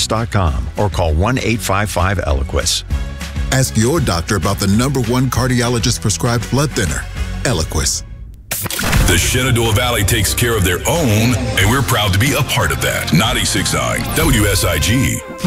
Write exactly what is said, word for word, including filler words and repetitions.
dot com or call one eight five five Eliquis. Ask your doctor about the number one cardiologist-prescribed blood thinner, Eliquis. The Shenandoah Valley takes care of their own, and we're proud to be a part of that. ninety-six point nine W S I G.